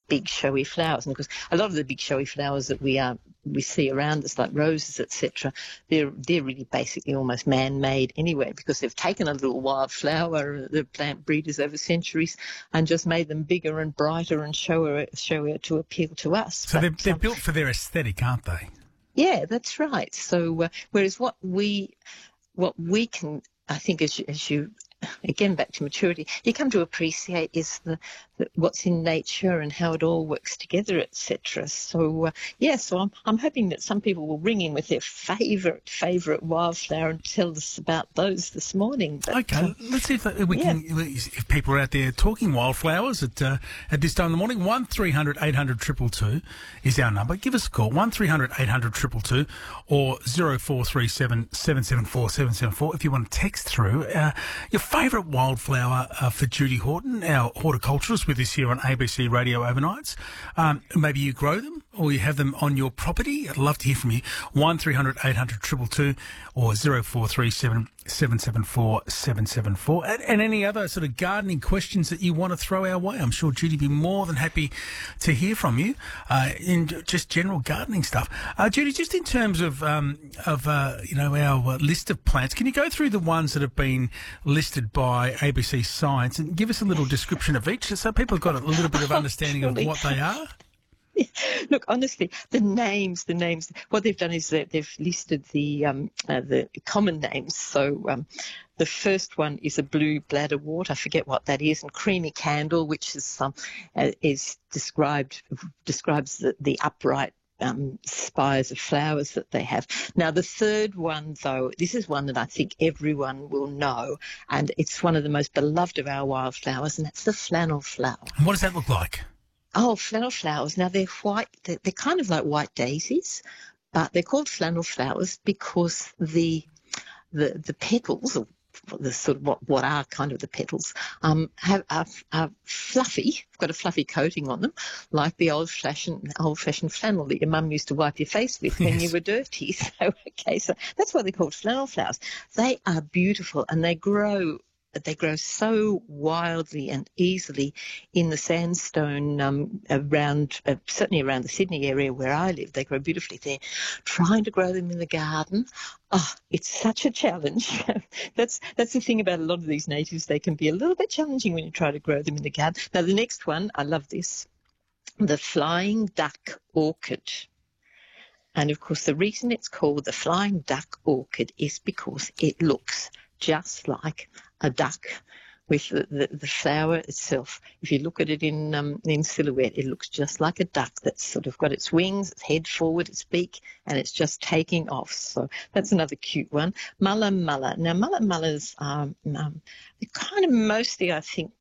big showy flowers. And of course, a lot of the big showy flowers that we see around us, like roses, etc., they're really basically almost man-made anyway, because they've taken a little wild flower, the plant breeders over centuries, and just made them bigger and brighter and showier to appeal to us. So they're built for their aesthetic, aren't they? Yeah, that's right. So whereas what we can, I think, as you again back to maturity, you come to appreciate is the what's in nature and how it all works together, etc. So so I'm hoping that some people will ring in with their favourite wildflower and tell us about those this morning. But, okay, let's see if we can. If people are out there talking wildflowers at this time in the morning, 1300 800 222 is our number. Give us a call, 1300 800 222 or 0437 774 774 if you want to text through your favourite wildflower for Judy Horton, our horticulturist with us here on ABC Radio Overnights. Maybe you grow them or you have them on your property. I'd love to hear from you. 1300 800 222 or 0437 774 774. And any other sort of gardening questions that you want to throw our way, I'm sure Judy would be more than happy to hear from you in just general gardening stuff. Judy, just in terms of our list of plants, can you go through the ones that have been listed by ABC Science and give us a little description of each so people have got a little bit of understanding of what they are? Look, honestly, the names, what they've done is that they've listed the common names. So the first one is a blue bladderwort. I forget what that is, and creamy candle, which is describes the upright spires of flowers that they have. Now, the third one, though, this is one that I think everyone will know, and it's one of the most beloved of our wildflowers, and that's the flannel flower. And what does that look like? Oh, flannel flowers. Now, they're white. They're kind of like white daisies, but they're called flannel flowers because the petals, or the sort of what are kind of the petals, are fluffy. Got a fluffy coating on them, like the old-fashioned flannel that your mum used to wipe your face with when you were dirty. So that's why they're called flannel flowers. They are beautiful, and they grow so wildly and easily in the sandstone certainly around the Sydney area where I live. They grow beautifully there. Trying to grow them in the garden, it's such a challenge. That's the thing about a lot of these natives. They can be a little bit challenging when you try to grow them in the garden. Now, the next one, I love this, the flying duck orchid. And, of course, the reason it's called the flying duck orchid is because it looks just like a duck with the flower itself. If you look at it in silhouette, it looks just like a duck that's sort of got its wings, its head forward, its beak, and it's just taking off. So that's another cute one. Mulla mulla. Now, mulla mullas are kind of mostly, I think,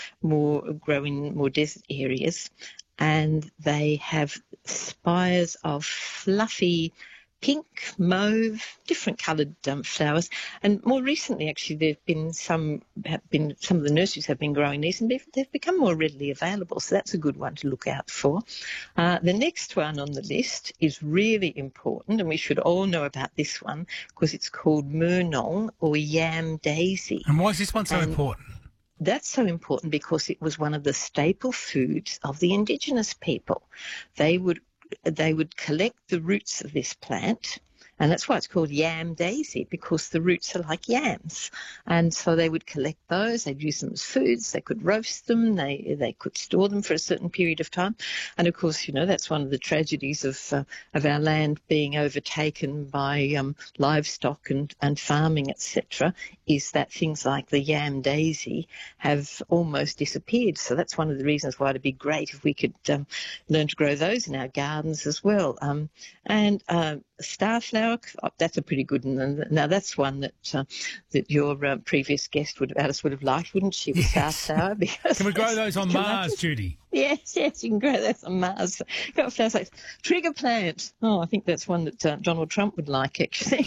grow in more desert areas, and they have spires of fluffy pink, mauve, different coloured flowers. And more recently, actually, there've been some of the nurseries have been growing these, and they've become more readily available. So that's a good one to look out for. The next one on the list is really important, and we should all know about this one because it's called murnong or yam daisy. And why is this one so important? That's so important because it was one of the staple foods of the Indigenous people. They would collect the roots of this plant, and that's why it's called yam daisy, because the roots are like yams. And so they would collect those, they'd use them as foods, they could roast them, they could store them for a certain period of time. And of course, that's one of the tragedies of our land being overtaken by livestock and farming, etc., is that things like the yam daisy have almost disappeared. So that's one of the reasons why it'd be great if we could learn to grow those in our gardens as well. And starflower, that's a pretty good one. Now, that's one that your previous guest would have liked, wouldn't she? Yes. Starflower. Can we grow those on Mars, Judy? Yes, you can grow those on Mars. Got flowers like trigger plant. Oh, I think that's one that Donald Trump would like, actually.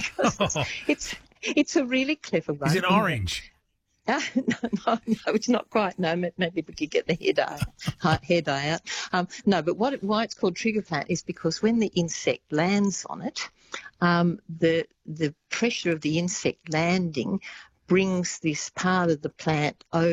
It's a really clever one. Is it orange? No, it's not quite. No, maybe we could get the hair dye out. No, but why it's called trigger plant is because when the insect lands on it, the pressure of the insect landing brings this part of the plant over,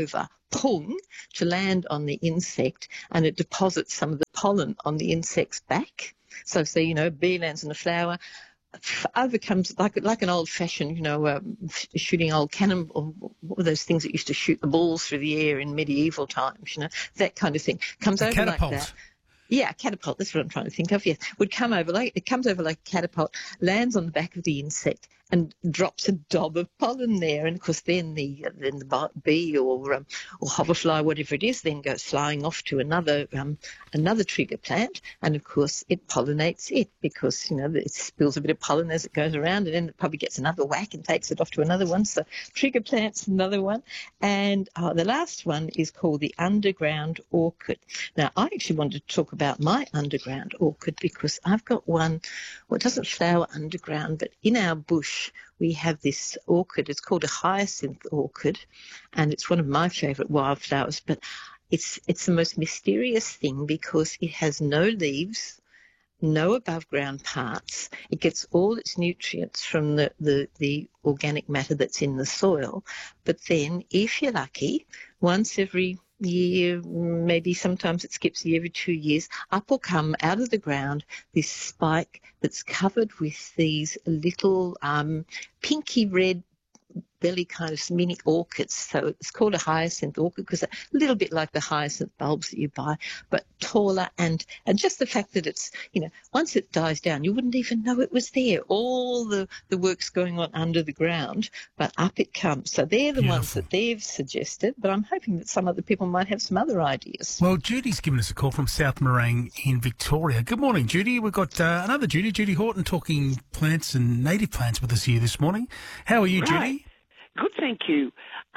pung to land on the insect, and it deposits some of the pollen on the insect's back. So, say, a bee lands on a flower, overcomes like an old-fashioned, shooting old cannon, or what were those things that used to shoot the balls through the air in medieval times, that kind of thing. Comes A over catapult. like that. Yeah, a catapult, that's what I'm trying to think of, yes. It comes over like a catapult, lands on the back of the insect and drops a dob of pollen there. And, of course, then the bee or hoverfly, whatever it is, then goes flying off to another trigger plant. And, of course, it pollinates it because, it spills a bit of pollen as it goes around, and then it probably gets another whack and takes it off to another one. So trigger plant's another one. And the last one is called the underground orchid. Now, I actually wanted to talk about my underground orchid because I've got one, well, it doesn't flower underground, but in our bush we have this orchid. It's called a hyacinth orchid, and it's one of my favourite wildflowers, but it's the most mysterious thing because it has no leaves, no above ground parts. It gets all its nutrients from the organic matter that's in the soil. But then, if you're lucky, once every year, maybe sometimes it skips a year, every 2 years, up will come out of the ground this spike that's covered with these little pinky red belly kind of mini orchids. So it's called a hyacinth orchid because a little bit like the hyacinth bulbs that you buy, but taller, and just the fact that it's, once it dies down, you wouldn't even know it was there. All the work's going on under the ground, but up it comes. So they're the ones that they've suggested, but I'm hoping that some other people might have some other ideas. Well, Judy's given us a call from South Morang in Victoria. Good morning, Judy. We've got another Judy Horton, talking plants and native plants with us here this morning. How are you, Judy? Good, thank you.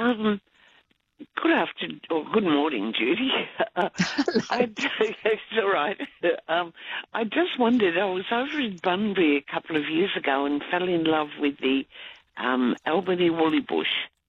Good afternoon, or good morning, Judy. It's all right. I just wondered, I was over in Bunbury a couple of years ago and fell in love with the Albany woolly bush.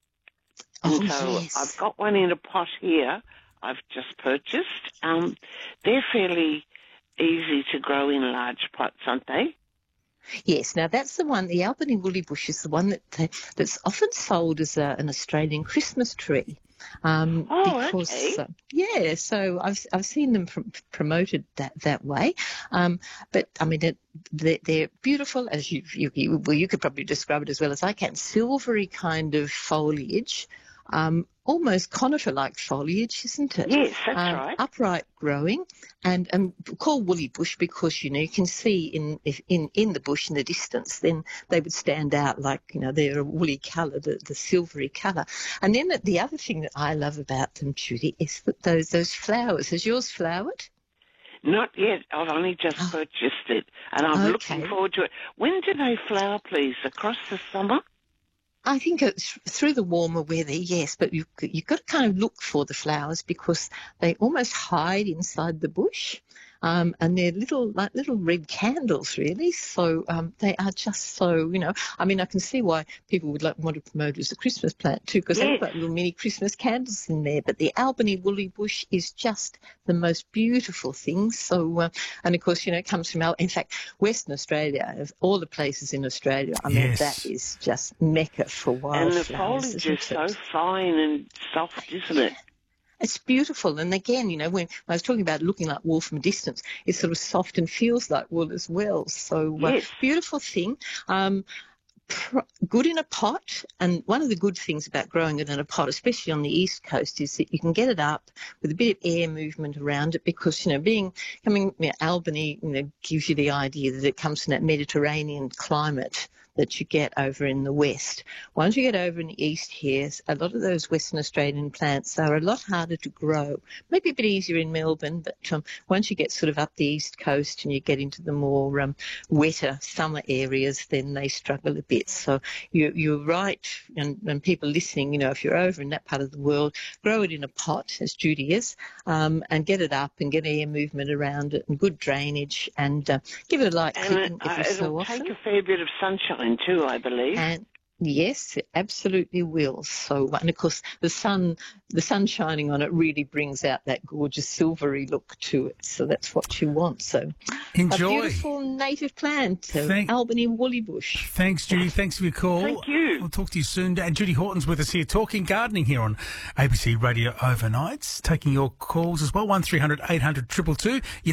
And so yes. I've got one in a pot here I've just purchased. They're fairly easy to grow in large pots, aren't they? Yes, now that's the one, the Albany woolly bush is the one that's often sold as an Australian Christmas tree. Because, okay. So I've seen them promoted that way. But I mean, they're beautiful, as you could probably describe it as well as I can. Silvery kind of foliage. Almost conifer-like foliage, isn't it? Yes, that's right. Upright growing, and called woolly bush because you can see in the bush in the distance. Then they would stand out like they're a woolly colour, the silvery colour. And then the other thing that I love about them, Judy, is that those flowers. Has yours flowered? Not yet. I've only just purchased it, and I'm looking forward to it. When do they flower, please? Across the summer? I think it's through the warmer weather, yes, but you've got to kind of look for the flowers because they almost hide inside the bush. And they're little red candles, really. So they are just so, I mean, I can see why people would want to promote it as a Christmas plant too, because they've got little mini Christmas candles in there. But the Albany woolly bush is just the most beautiful thing. So, and of course, it comes from, in fact, Western Australia, of all the places in Australia, I mean, that is just mecca for wildflowers. And the foliage is so fine and soft, isn't it? It's beautiful. And again, when I was talking about looking like wool from a distance, it's sort of soft and feels like wool as well. So beautiful thing. Good in a pot. And one of the good things about growing it in a pot, especially on the East Coast, is that you can get it up with a bit of air movement around it because, Albany, gives you the idea that it comes from that Mediterranean climate that you get over in the west. Once you get over in the east here, a lot of those Western Australian plants are a lot harder to grow. Maybe a bit easier in Melbourne, but once you get sort of up the east coast and you get into the more wetter summer areas, then they struggle a bit. So you're right, and people listening, if you're over in that part of the world, grow it in a pot, as Judy is, and get it up and get air movement around it and good drainage and give it a light clipping every so often. It'll take a fair bit of sunshine too, I believe. Yes, it absolutely will. So, and of course, the sun shining on it really brings out that gorgeous silvery look to it. So that's what you want. So, Enjoy. a beautiful native plant, Albany woollybush. Thanks, Judy. Thanks for your call. Thank you. We'll talk to you soon. And Judy Horton's with us here, talking gardening here on ABC Radio Overnights, taking your calls as well. 1300 800 222.